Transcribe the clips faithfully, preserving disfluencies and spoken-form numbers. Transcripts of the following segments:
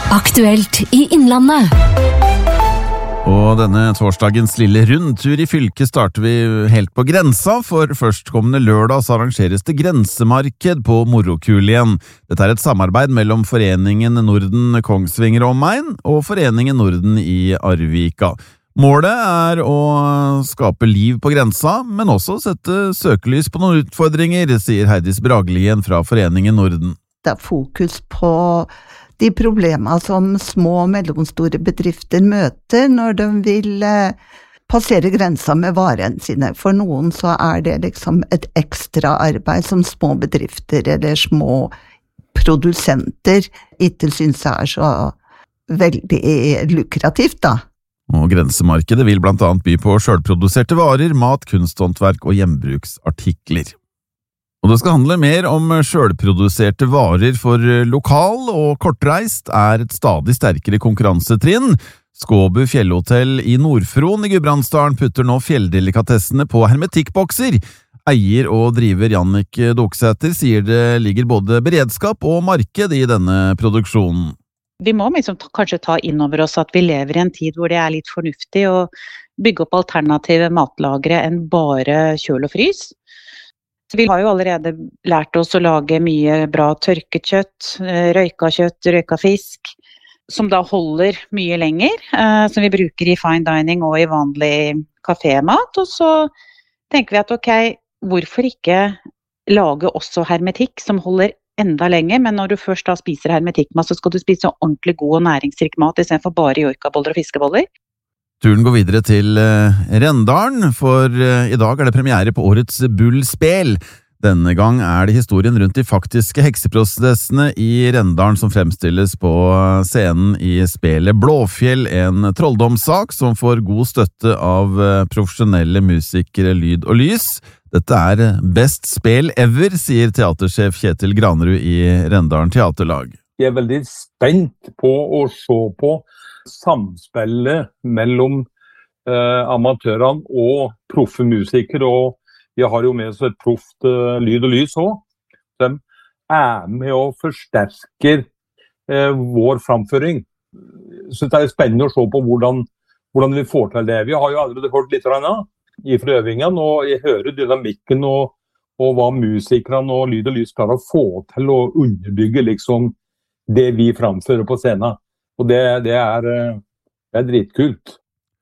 Aktuelt i Innlandet. Og denne torsdagens lille rundtur i fylket starter vi helt på grensa, for førstkommende lørdag så arrangeres det grensemarked på Morokul igjen. Dette er et samarbeid mellom Foreningen Norden Kongsvinger og Omegn og Foreningen Norden i Arvika. Målet er å skape liv på grensa, men også sette søkelys på noen utfordringer, sier Heidis Bragelien fra Foreningen Norden. Det er fokus på de problemer som små og mellomstore bedrifter møter når de vil passere grensa med varene sine. For noen så er det liksom et ekstra arbeid som små bedrifter eller små produsenter ikke synes er så veldig lukrativt da. Og grensemarkedet vil blant annet by på selvproduserte varer, mat, kunsthåndverk og hjembruksartikler. Og det skal handle mer om selvproduserte varer, for lokal og kortreist er et stadig sterkere konkurransetrinn. Skåbu fjellhotell i Nordfron i Gudbrandsdalen putter nå fjelldelikatessene på hermetikkbokser. Eier og driver Jannik Doksæter sier det ligger både beredskap og marked i denne produksjonen. Vi må liksom kanskje ta inn over oss at vi lever i en tid hvor det er litt fornuftig å bygge opp alternative matlagre enn bare kjøl og frys. Vi har jo allerede lært oss å lage mye bra tørket kjøtt, røyka kjøtt, røyka fisk, som da holder mye lenger, som vi bruker i fine dining og i vanlig kafémat. Og så tenker vi at ok, hvorfor ikke lage også hermetikk som holder enda lenger, men når du først da spiser hermetikkmat, så skal du spise ordentlig god og næringsrik mat i stedet for bare joikaboller og fiskeboller. Turen går videre til Rendalen, for i dag er det premiere på årets Bullspel. Denne gang er det historien rundt de faktiske hekseprosessene i Rendalen som fremstilles på scenen i spelet Blåfjell, en trolldomssak som får god støtte av profesjonelle musikere, lyd og lys. Dette er best spel ever, sier teatersjef Kjetil Granerud i Rendalen Teaterlag. Jeg er veldig spent på å se på samspillet mellom eh, amatørene og proffe musikere, og vi har jo med oss et profft eh, lyd og lys også. De er med og forsterker eh, vår framføring. Så det er spennende å se på hvordan, hvordan vi får til det. Vi har jo allerede hørt litt i prøvingen, og jeg hører dynamikken og, og hva musikerne og lyd og lys klarer å få til å underbygge liksom det vi framfører på scenen. Og det, det, er, det er dritkult.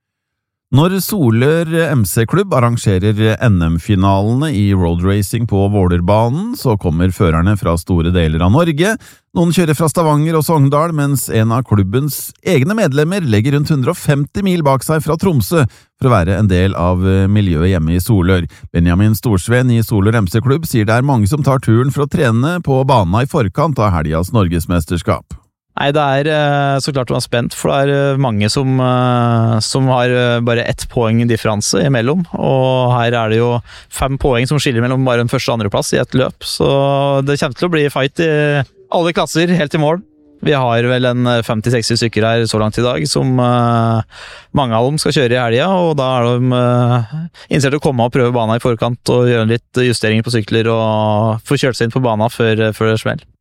Når Solør M C-klubb arrangerer N M-finalene i roadracing på Vålerbanen, så kommer førerne fra store deler av Norge. Noen kjører fra Stavanger og Sogndal, mens en av klubbens egne medlemmer legger rundt hundre og femti mil bak seg fra Tromsø for å være en del av miljøet hjemme i Solør. Benjamin Storsveen i Solør M C-klubb sier det er mange som tar turen for å trene på banen i forkant av helgas Norgesmesterskap. Nei, det er så klart man er spent, for det er mange som, som har bare ett poeng differanse imellom, og her er det jo fem poeng som skiller mellom bare en første og andre plass i et løp, så det kommer til å bli fight i alle klasser helt i mål. Vi har vel en femti til seksti stykker her så langt i dag, som mange av dem skal kjøre i helga, og da er de interessert i å komme og prøve banen i forkant og gjøre litt justeringer på sykler og få kjørt seg inn på banen før, før det smell.